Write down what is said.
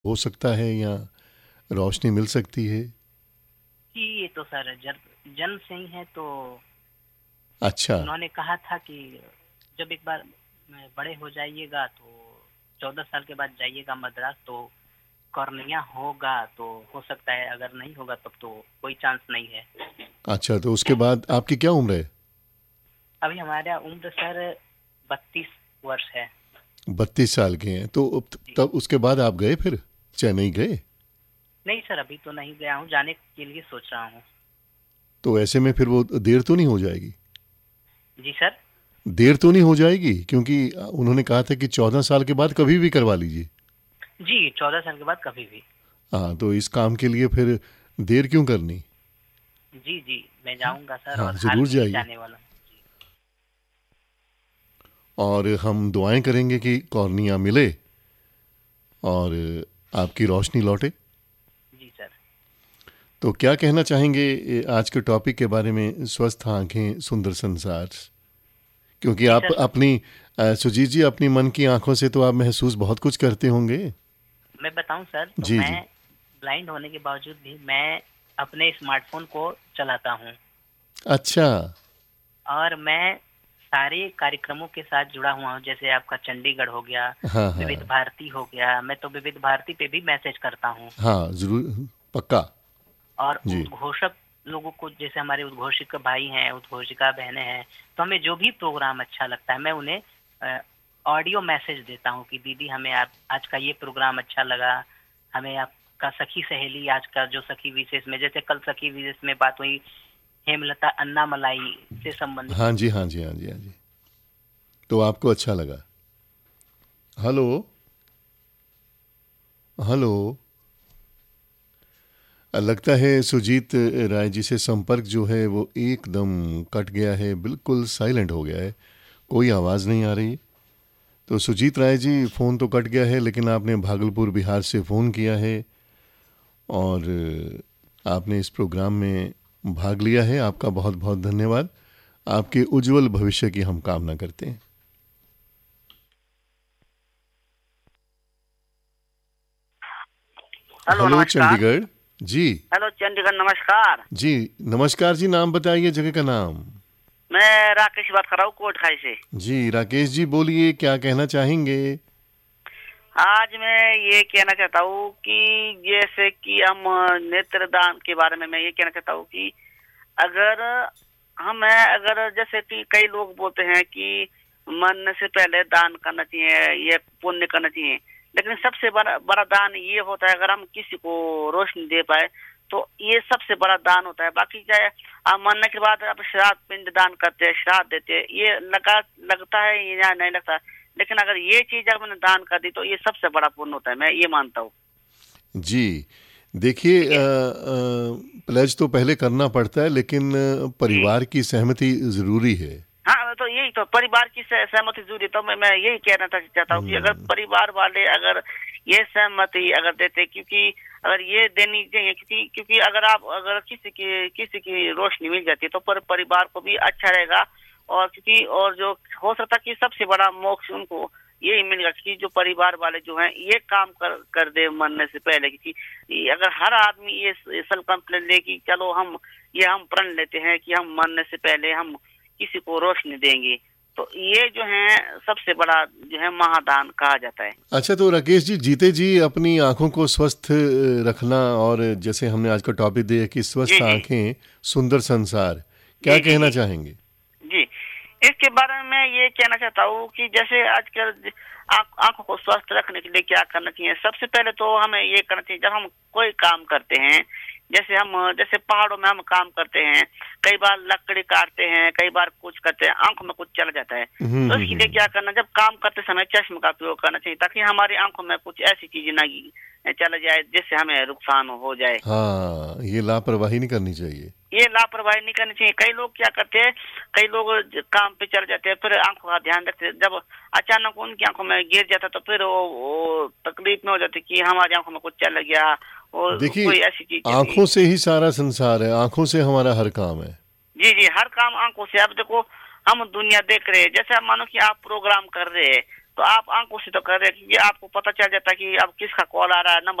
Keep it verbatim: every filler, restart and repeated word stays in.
हो सकता है या रोशनी मिल सकती है? जी ये तो सर जन जन्म से ही है, तो अच्छा। उन्होंने कहा था कि जब एक बार मैं बड़े हो जाइएगा तो चौदह साल के बाद जाइएगा मद्रास, तो कॉर्निया होगा, तो हो सकता है, अगर नहीं होगा तब तो कोई चांस नहीं है। अच्छा, तो उसके बाद आपकी क्या उम्र है? अभी हमारा उम्र सर बत्तीस वर्ष है। बत्तीस साल के हैं, तो अब जी तब उसके बाद आप गए फिर चेन्नई गए? नहीं सर, अभी तो नहीं गया हूँ, जाने के लिए सोच रहा हूँ। तो ऐसे में फिर वो देर तो नहीं हो जाएगी? जी सर। देर तो नहीं हो जाएगी, क्योंकि उन्होंने कहा था कि चौदह साल के बाद कभी भी करवा लीजिए। जी चौदह साल के बाद कभी भी। हाँ, तो इस काम के लिए फिर देर क्यों करनी? जी जी मैं जाऊंगा सर, हाँ, और हाल ज़रूर में ही जाइए। जाने वाला हूँ। और हम दुआएं करेंगे कि कॉर्निया मिले और आपकी रोशनी लौटे। जी सर। तो क्या कहना चाहेंगे ए, आज के टॉपिक के बारे में, स्वस्थ आंखें सुंदर संसार? क्योंकि जी आप सर, अपनी अ, सुजीत जी, अपनी मन की आंखों से तो आप महसूस बहुत कुछ करते होंगे। मैं बताऊं सर, तो जी मैं जी। ब्लाइंड होने के बावजूद भी मैं अपने स्मार्टफोन को चलाता हूं, अच्छा। और मैं सारे कार्यक्रमों के साथ जुड़ा हुआ हूं। जैसे आपका चंडीगढ़ हो गया, हाँ विविध हाँ भारती हो गया, मैं तो विविध भारती पे भी मैसेज करता हूं। हाँ, ज़रूर, पक्का। और जी उद्घोषक लोगों को, जैसे हमारे उद्घोषिका भाई हैं, उद्घोषिका बहनें हैं, तो हमें जो भी प्रोग्राम अच्छा लगता है मैं उन्हें ऑडियो मैसेज देता हूं कि दीदी हमें आप आज का ये प्रोग्राम अच्छा लगा, हमें आपका सखी सहेली आज का जो सखी विशेष में, जैसे कल सखी विशेष में बात हुई हेमलता अन्ना मलाई से संबंधित। हाँ जी हाँ जी हाँ जी हाँ जी। तो आपको अच्छा लगा? Hello hello. लगता है सुजीत राय जी से संपर्क जो है वो एकदम कट गया है, बिल्कुल साइलेंट हो गया है, कोई आवाज़ नहीं आ रही। तो सुजीत राय जी, फ़ोन तो कट गया है, लेकिन आपने भागलपुर बिहार से फ़ोन किया है और आपने इस प्रोग्राम में भाग लिया है। आपका बहुत बहुत धन्यवाद। आपके उज्जवल भविष्य की हम कामना करते हैं। हेलो हेलो नमस्कार। चंडीगढ़ जी। हेलो चंडीगढ़ नमस्कार। जी नमस्कार जी, नाम बताइए, जगह का नाम। मैं राकेश बात कर रहा हूँ कोटखाई से। जी राकेश जी, बोलिए, क्या कहना चाहेंगे? आज मैं ये कहना चाहता हूँ कि जैसे कि हम नेत्रदान के बारे में मैं ये कहना चाहता हूँ कि अगर हम अगर जैसे कि कई लोग बोलते हैं कि मरने से पहले दान करना चाहिए, ये पुण्य करना चाहिए, लेकिन सबसे बड़ा बड़ा दान ये होता है अगर हम किसी को रोशनी दे पाए तो ये सबसे बड़ा दान होता है। बाकी चाहे आप मरने के बाद आप श्राद्ध पिंड दान करते हैं, श्राद्ध देते हैं, ये लगा लगता है या नहीं लगता, लेकिन अगर ये चीज अगर मैंने दान कर दी तो ये सबसे बड़ा पुण्य होता है, मैं ये मानता हूँ। जी देखिए, प्लेज तो पहले करना पड़ता है, लेकिन जी परिवार की सहमति ज़रूरी है। हाँ, तो यही तो परिवार की सहमति जरूरी है। तो मैं मैं यही कहना चाहता हूँ कि अगर परिवार वाले अगर ये सहमति अगर देते, क्योंकि अगर ये देनी चाहिए, क्योंकि क्योंकि अगर आप अगर किसी की किसी की रोशनी मिल जाती है तो पर परिवार को भी अच्छा रहेगा, और क्योंकि और जो हो सकता है कि सबसे बड़ा मोक्ष उनको यही मिलेगा कि जो परिवार वाले जो हैं ये काम कर कर दे मरने से पहले। क्योंकि अगर हर आदमी ये संकल्प ले कि चलो हम ये हम प्रण लेते हैं कि हम मरने से पहले हम किसी को रोशनी देंगे, तो ये जो है सबसे बड़ा जो है महादान कहा जाता है। अच्छा, तो राकेश जी, जीते जी अपनी आंखों को स्वस्थ रखना, और जैसे हमने आज का टॉपिक दिया कि स्वस्थ आंखें सुंदर संसार, क्या जी, कहना जी, चाहेंगे? जी इसके बारे में मैं ये कहना चाहता हूँ कि जैसे आजकल आंखों को स्वस्थ रखने के लिए क्या करना चाहिए। सबसे पहले तो हमें ये करना चाहिए, जब हम कोई काम करते हैं, जैसे हम जैसे पहाड़ों में हम काम करते हैं, कई बार लकड़ी काटते हैं, कई बार कुछ करते हैं, आंखों में कुछ चला जाता है, तो इसके लिए क्या करना, जब काम करते समय चश्मे का उपयोग करना चाहिए ताकि हमारी आंखों में कुछ ऐसी चीजें ना चला जाए जिससे हमें नुकसान हो जाए। हाँ, ये लापरवाही नहीं करनी चाहिए। ये लापरवाही नहीं करनी चाहिए। कई लोग क्या करते हैं, कई लोग काम पे चल जाते हैं, फिर आंखों का ध्यान रखते हैं, जब अचानक उनकी आंखों में गिर जाता तो फिर वो, वो तकलीफ में हो जाती कि हमारी आंखों में कुछ चल गया, और कोई ऐसी चीज। आंखों से ही सारा संसार है, आंखों से हमारा हर काम है। जी जी हर काम आंखों से। अब देखो हम दुनिया देख रहे हैं, जैसे आप मानो कि आप प्रोग्राम कर रहे हैं, तो आप आंखों से तो कर रहे हैं, क्योंकि आपको पता चल जाता है कि अब किसका कॉल आ रहा है, नंबर